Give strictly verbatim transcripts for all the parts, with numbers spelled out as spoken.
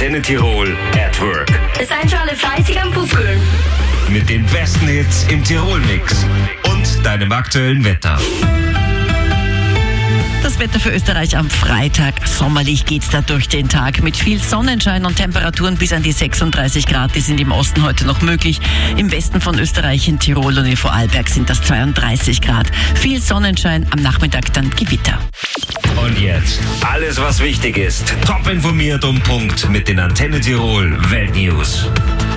Antenne Tirol at Work. Seid schon alle fleißig am Pupkeln. Mit den besten Hits im Tirol-Mix und deinem aktuellen Wetter. Das Wetter für Österreich am Freitag. Sommerlich geht's da durch den Tag mit viel Sonnenschein und Temperaturen bis an die sechsunddreißig Grad. Die sind im Osten heute noch möglich. Im Westen von Österreich, in Tirol und in Vorarlberg sind das zweiunddreißig Grad. Viel Sonnenschein, am Nachmittag dann Gewitter. Und jetzt alles, was wichtig ist. Top informiert um Punkt mit den Antenne Tirol Weltnews.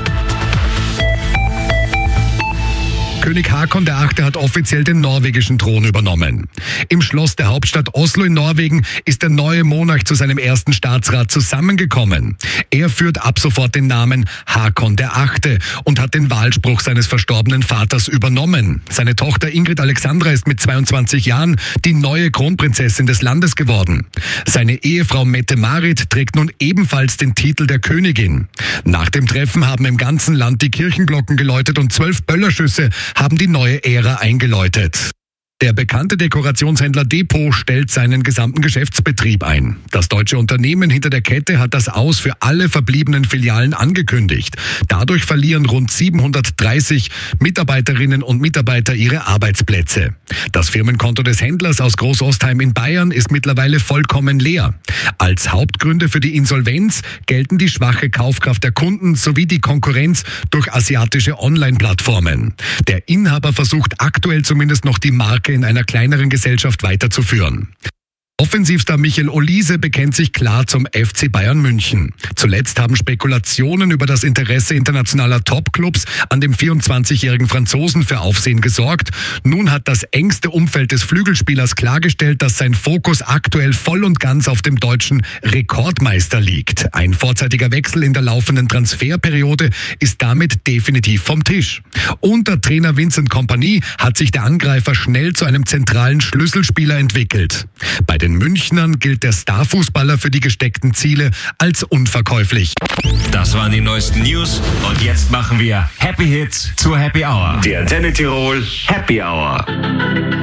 König Haakon der Achte hat offiziell den norwegischen Thron übernommen. Im Schloss der Hauptstadt Oslo in Norwegen ist der neue Monarch zu seinem ersten Staatsrat zusammengekommen. Er führt ab sofort den Namen Haakon der Achte und hat den Wahlspruch seines verstorbenen Vaters übernommen. Seine Tochter Ingrid Alexandra ist mit zweiundzwanzig Jahren die neue Kronprinzessin des Landes geworden. Seine Ehefrau Mette-Marit trägt nun ebenfalls den Titel der Königin. Nach dem Treffen haben im ganzen Land die Kirchenglocken geläutet und zwölf Böllerschüsse haben die neue Ära eingeläutet. Der bekannte Dekorationshändler Depot stellt seinen gesamten Geschäftsbetrieb ein. Das deutsche Unternehmen hinter der Kette hat das Aus für alle verbliebenen Filialen angekündigt. Dadurch verlieren rund siebenhundertdreißig Mitarbeiterinnen und Mitarbeiter ihre Arbeitsplätze. Das Firmenkonto des Händlers aus Großostheim in Bayern ist mittlerweile vollkommen leer. Als Hauptgründe für die Insolvenz gelten die schwache Kaufkraft der Kunden sowie die Konkurrenz durch asiatische Online-Plattformen. Der Inhaber versucht aktuell zumindest noch die Marke in einer kleineren Gesellschaft weiterzuführen. Offensivstar Michael Olise bekennt sich klar zum F C Bayern München. Zuletzt haben Spekulationen über das Interesse internationaler Topclubs an dem vierundzwanzigjährigen Franzosen für Aufsehen gesorgt. Nun hat das engste Umfeld des Flügelspielers klargestellt, dass sein Fokus aktuell voll und ganz auf dem deutschen Rekordmeister liegt. Ein vorzeitiger Wechsel in der laufenden Transferperiode ist damit definitiv vom Tisch. Unter Trainer Vincent Kompany hat sich der Angreifer schnell zu einem zentralen Schlüsselspieler entwickelt. Bei den Münchnern gilt der Starfußballer für die gesteckten Ziele als unverkäuflich. Das waren die neuesten News und jetzt machen wir Happy Hits zur Happy Hour. Die Antenne Tirol Happy Hour.